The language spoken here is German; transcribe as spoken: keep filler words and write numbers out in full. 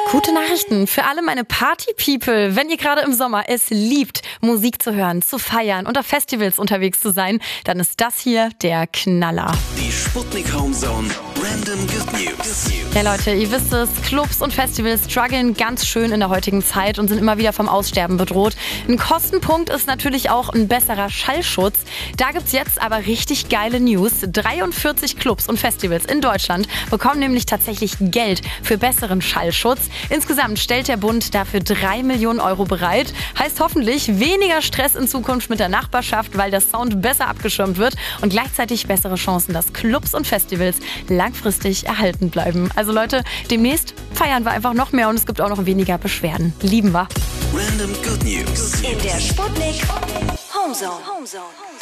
Gute Nachrichten für alle meine Party-People. Wenn ihr gerade im Sommer es liebt, Musik zu hören, zu feiern und auf Festivals unterwegs zu sein, dann ist das hier der Knaller. Die Sputnik Homezone Random Good News. Ja Leute, ihr wisst es, Clubs und Festivals strugglen ganz schön in der heutigen Zeit und sind immer wieder vom Aussterben bedroht. Ein Kostenpunkt ist natürlich auch ein besserer Schallschutz. Da gibt's jetzt aber richtig geile News. dreiundvierzig Clubs und Festivals in Deutschland bekommen nämlich tatsächlich Geld für besseren Schallschutz. Insgesamt stellt der Bund dafür drei Millionen Euro bereit. Heißt hoffentlich weniger Stress in Zukunft mit der Nachbarschaft, weil der Sound besser abgeschirmt wird und gleichzeitig bessere Chancen, dass Clubs und Festivals langfristig erhalten bleiben. Also Leute, demnächst feiern wir einfach noch mehr und es gibt auch noch weniger Beschwerden. Lieben wir. Random Good News. In der Sputnik Homezone.